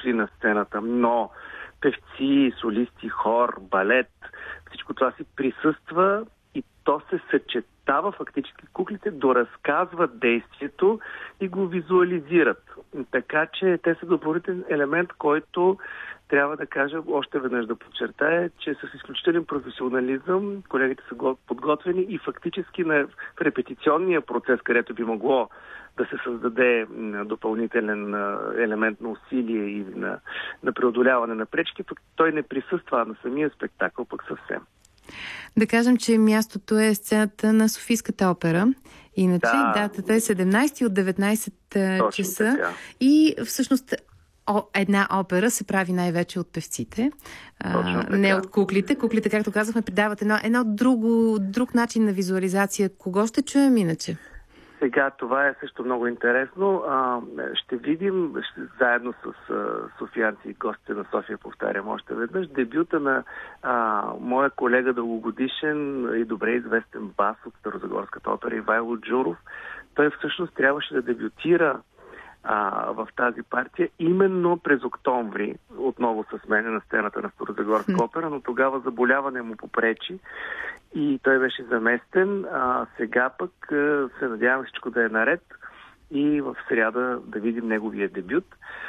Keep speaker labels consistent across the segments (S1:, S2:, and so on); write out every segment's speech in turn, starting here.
S1: дошли на сцената, но певци, солисти, хор, балет, всичко това си присъства и то се съчетава фактически. Куклите доразказват действието и го визуализират. Така че те са допълнителен елемент, който трябва да кажа, още веднъж да подчертая, че с изключителен професионализъм колегите са подготвени и фактически в репетиционния процес, където би могло да се създаде допълнителен елемент на усилие и на преодоляване на пречки, пък той не присъства на самия спектакъл, пък съвсем.
S2: Да кажем, че мястото е сцената на Софийската опера. Иначе датата е 17 от 19 часа. Така. И всъщност една опера се прави най-вече от певците, не от куклите. Куклите, както казахме, придават друг начин на визуализация. Кого ще чуем иначе?
S1: Сега това е също много интересно. Ще видим заедно с софиянци и гостите на София, повтарям още веднъж, дебюта на моя колега дългогодишен и добре известен бас от Старозагорската опера Ивайло Джуров. Той всъщност трябваше да дебютира в тази партия именно през октомври, отново с мен на сцената на Старозагорска опера, но тогава заболяване му попречи и той беше заместен. Сега пък се надявам всичко да е наред и в сряда да видим неговия дебют.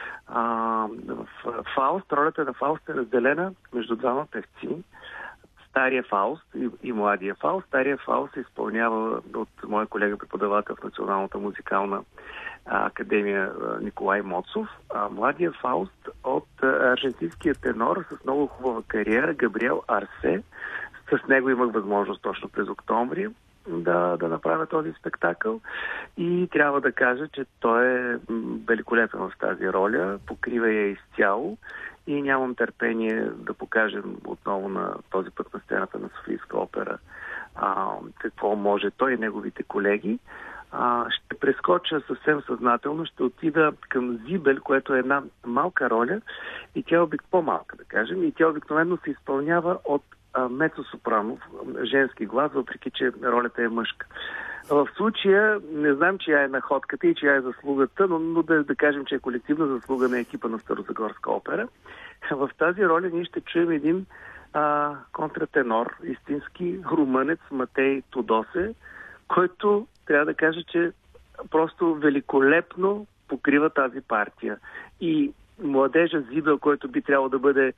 S1: В Фауст, ролята на Фауст е разделена между двама певци. Стария Фауст и младия Фауст. Стария Фауст се изпълнява от моя колега преподавател в Националната музикална академия Николай Моцов, а младия Фауст от аржентинския тенор с много хубава кариера Габриел Арсе. С него имах възможност точно през октомври да направя този спектакъл и трябва да кажа, че той е великолепен в тази роля, покрива я изцяло и нямам търпение да покажем отново на този път на сцената на Софийска опера какво може той и неговите колеги. Ще прескоча съвсем съзнателно, ще отида към Зибел, което е една малка роля и тя е по-малка, да кажем, и тя обикновено се изпълнява от мецо-сопранов, женски глас, въпреки че ролята е мъжка. В случая не знам чия е находката и чия е заслугата, но да кажем, че е колективна заслуга на екипа на Старозагорска опера. В тази роля ние ще чуем един контратенор, истински румънец Матей Тодосе, който трябва да кажа, че просто великолепно покрива тази партия. И младежа Зибел, който би трябвало да бъде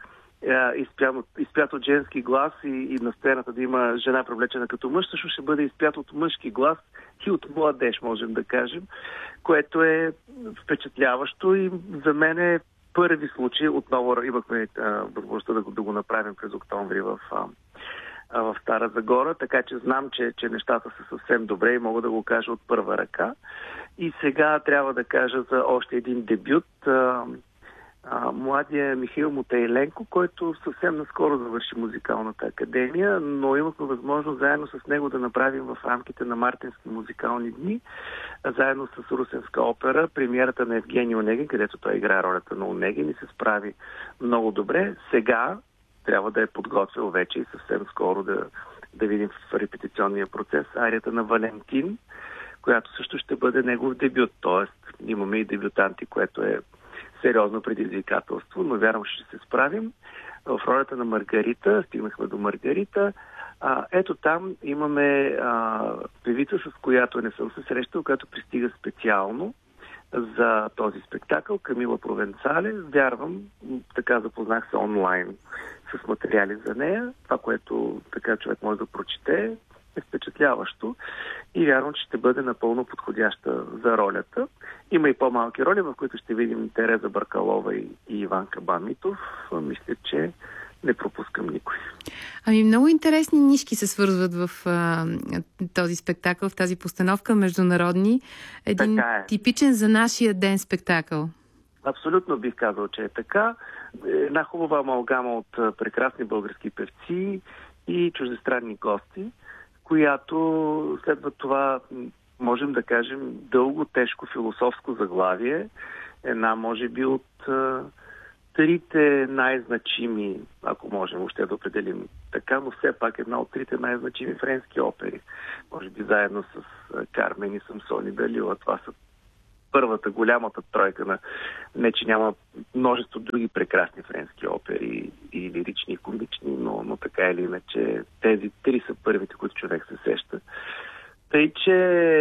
S1: изпят от женски глас и на сцената да има жена привлечена като мъж, също ще бъде изпят от мъжки глас и от младеж, можем да кажем, което е впечатляващо и за мен е първи случай. Отново имахме възможността да го направим през октомври в Стара Загора, така че знам, че нещата са съвсем добре и мога да го кажа от първа ръка. И сега трябва да кажа за още един дебют. Младия Михаил Мотейленко, който съвсем наскоро завърши музикалната академия, но имахме възможност заедно с него да направим в рамките на мартински музикални дни, заедно с Русенска опера, премиерата на Евгений Онегин, където той играе ролята на Онегин и се справи много добре. Сега трябва да е подготвил вече и съвсем скоро да видим в репетиционния процес арията на Валентин, която също ще бъде негов дебют. Тоест имаме и дебютанти, което е сериозно предизвикателство, но вярвам, ще се справим. В ролята на Маргарита, стигнахме до Маргарита, ето там имаме певица, с която не съм се срещал, която пристига специално за този спектакъл, Камила Провенцале. Вярвам, така запознах се онлайн с материали за нея. Това, което така човек може да прочете, е впечатляващо и вярвам, че ще бъде напълно подходяща за ролята. Има и по-малки роли, в които ще видим Тереза Баркалова и Иван Кабамитов. Мисля, че не пропускам никой.
S2: Ами много интересни нишки се свързват в този спектакъл, в тази постановка, международни. Един типичен за нашия ден спектакъл.
S1: Абсолютно бих казал, че е така. Една хубава амалгама от прекрасни български певци и чуждестранни гости, която следва това, можем да кажем, дълго, тежко философско заглавие. Една, може би, от трите най-значими, ако можем още да определим така, но все пак една от трите най-значими френски опери. Може би заедно с Кармен и Самсон и Далила. Това са първата, голямата тройка не че няма множество други прекрасни френски опери и лирични, и комични, но така или иначе тези три са първите, които човек се сеща. Тъй, че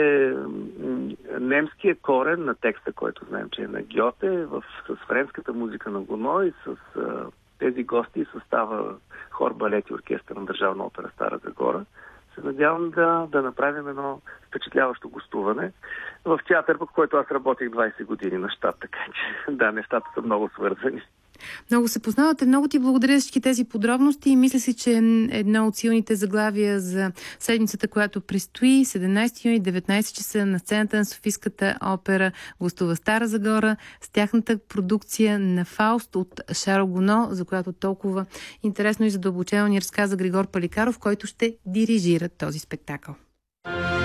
S1: немският корен на текста, който знаем, че е на Гьоте, с френската музика на Гоно и с тези гости състава хор, балет и оркестър на Държавна опера Стара Загора, се надявам да направим едно впечатляващо гостуване в театър, по който аз работих 20 години на щат, така че да, нещата са много свързани.
S2: Много се познавате. Много ти благодаря за всички тези подробности и мисля си, че едно от силните заглавия за седмицата, която предстои, 17 юни, 19 часа на сцената на Софийската опера гостува Стара Загора с тяхната продукция на Фауст от Шарл Гоно, за която толкова интересно и задълбочено ни разказа Григор Паликаров, който ще дирижира този спектакъл.